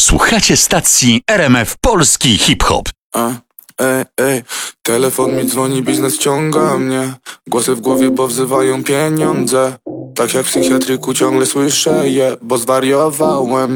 Słuchacie stacji RMF Polski Hip-Hop. Telefon mi dzwoni, biznes ciąga mnie. Głosy w głowie, bo wzywają pieniądze. Tak jak w psychiatryku ciągle słyszę je, bo zwariowałem.